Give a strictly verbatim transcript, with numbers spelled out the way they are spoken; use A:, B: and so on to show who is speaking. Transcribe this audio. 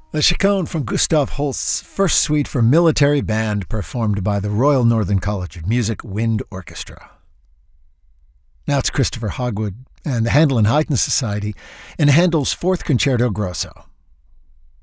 A: The Chaconne from Gustav Holst's first suite for military band performed by the Royal Northern College of Music Wind Orchestra. Now it's Christopher Hogwood and the Handel and Haydn Society in Handel's Fourth Concerto Grosso.